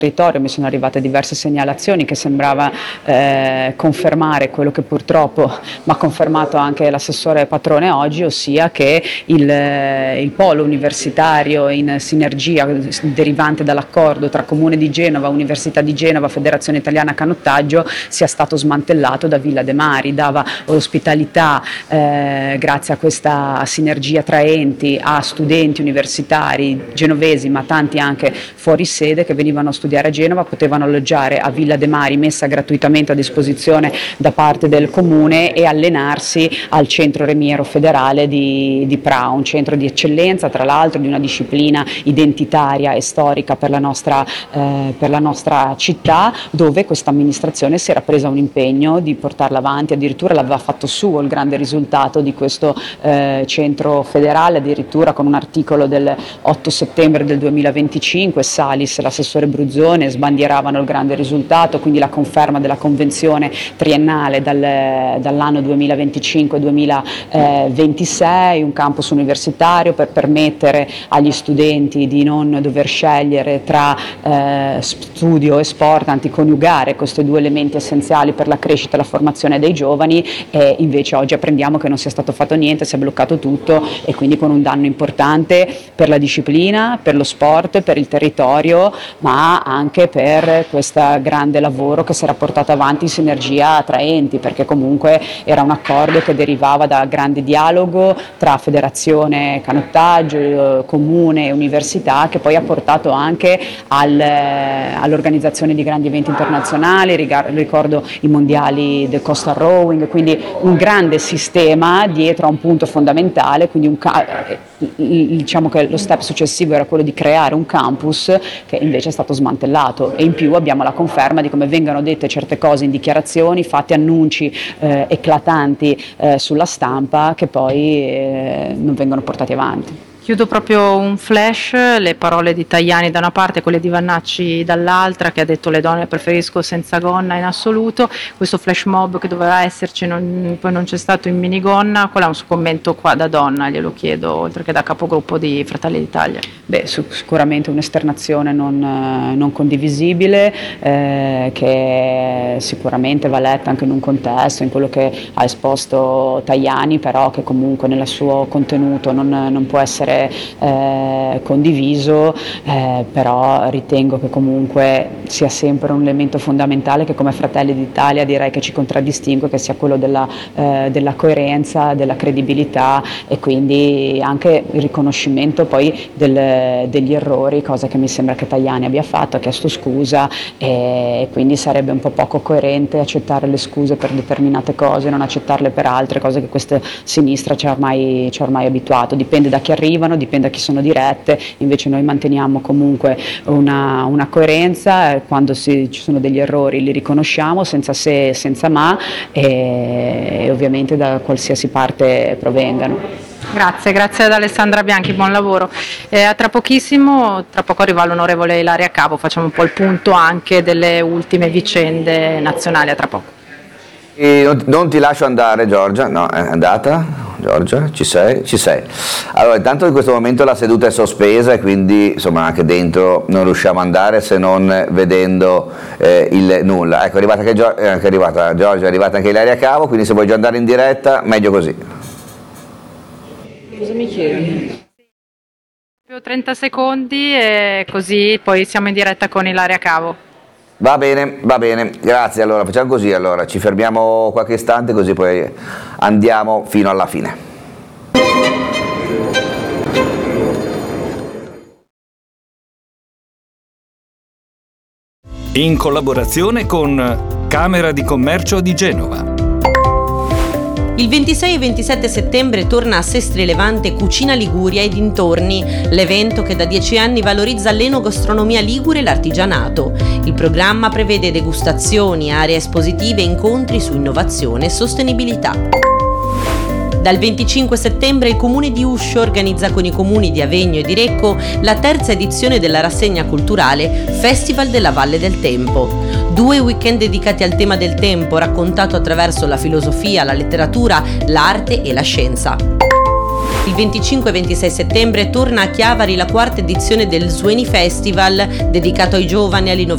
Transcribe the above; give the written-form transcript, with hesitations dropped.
territorio. Mi sono arrivate diverse segnalazioni che sembrava confermare quello che purtroppo mi ha confermato anche l'assessore Patrone oggi, ossia che il polo universitario in sinergia derivante dall'accordo tra Comune di Genova, Università di Genova, Federazione Italiana Canottaggio sia stato smantellato da Villa de Mari. Dava ospitalità grazie a questa sinergia tra enti a studenti universitari genovesi, ma tanti anche fuori sede che venivano a studiare a Genova, potevano alloggiare a Villa de Mari, messa gratuitamente a disposizione da parte del Comune, e allenarsi al Centro Remiero Federale di Prao, un centro di eccellenza, tra l'altro di una disciplina identitaria e storica per la nostra città, dove questa amministrazione si era presa un impegno di portarla avanti, addirittura l'aveva fatto suo il grande risultato di questo centro federale, addirittura con un articolo del 8 settembre del 2025, Salis, l'assessore Bruzzone, sbandieravano il grande risultato, quindi la conferma della convenzione triennale dall'anno 2025-2026, un campus universitario per permettere agli studenti di non dover scegliere tra studio e sport, anzi coniugare questi due elementi essenziali per la crescita e la formazione dei giovani, e invece oggi apprendiamo che non sia stato fatto niente, si è bloccato tutto, e quindi con un danno importante per la disciplina, per lo sport, per il territorio, ma anche per questo grande lavoro che si era portato avanti in sinergia tra enti, perché comunque era un accordo che derivava da grande dialogo tra federazione canottaggio, comune e università, che poi ha portato anche all'organizzazione di grandi eventi internazionali, ricordo i mondiali del coastal rowing, quindi un grande sistema dietro a un punto fondamentale, quindi diciamo che lo step successivo era quello di creare un campus che invece è stato smantellato, e in più abbiamo la conferma di come vengano dette certe cose in dichiarazioni, fatti annunci eclatanti sulla stampa che poi non vengono portati avanti. Chiudo proprio un flash, le parole di Tajani da una parte, quelle di Vannacci dall'altra, che ha detto le donne preferisco senza gonna in assoluto. Questo flash mob che doveva esserci poi non c'è stato in minigonna. Qual è un suo commento qua da donna, glielo chiedo, oltre che da capogruppo di Fratelli d'Italia? Beh, sicuramente un'esternazione non condivisibile, che sicuramente va letta anche in un contesto, in quello che ha esposto Tajani, però che comunque nel suo contenuto non può essere condiviso, però ritengo che comunque sia sempre un elemento fondamentale che come Fratelli d'Italia direi che ci contraddistingue, che sia quello della coerenza, della credibilità, e quindi anche il riconoscimento poi degli errori, cosa che mi sembra che Tajani abbia fatto, ha chiesto scusa, e quindi sarebbe un po' poco coerente accettare le scuse per determinate cose e non accettarle per altre, cose che questa sinistra ci ha ormai abituato. Dipende da chi arrivano, dipende da chi sono dirette, invece noi manteniamo comunque una coerenza, quando ci sono degli errori li riconosciamo senza se e senza ma, e ovviamente da qualsiasi parte provengano. Grazie ad Alessandra Bianchi, buon lavoro. Tra poco arriva l'onorevole Ilaria Cavo, facciamo un po' il punto anche delle ultime vicende nazionali, a tra poco. Non ti lascio andare, Giorgia. No, è andata? Giorgia, ci sei? Ci sei. Allora, intanto in questo momento la seduta è sospesa e quindi insomma anche dentro non riusciamo ad andare se non vedendo il nulla. Ecco, è arrivata Giorgia, è arrivata anche Ilaria Cavo, quindi se vuoi già andare in diretta, meglio così. Cosa mi chiedi? 30 secondi e così poi siamo in diretta con Ilaria Cavo. Va bene, grazie. Allora facciamo così, allora ci fermiamo qualche istante così poi andiamo fino alla fine. In collaborazione con Camera di Commercio di Genova. Il 26 e 27 settembre torna a Sestri Levante Cucina Liguria e dintorni, l'evento che da 10 anni valorizza l'enogastronomia ligure e l'artigianato. Il programma prevede degustazioni, aree espositive e incontri su innovazione e sostenibilità. Dal 25 settembre il Comune di Uscio organizza con i comuni di Avegno e di Recco la terza edizione della rassegna culturale Festival della Valle del Tempo. 2 weekend dedicati al tema del tempo, raccontato attraverso la filosofia, la letteratura, l'arte e la scienza. Il 25 e 26 settembre torna a Chiavari la quarta edizione del Sueni Festival, dedicato ai giovani e all'innovazione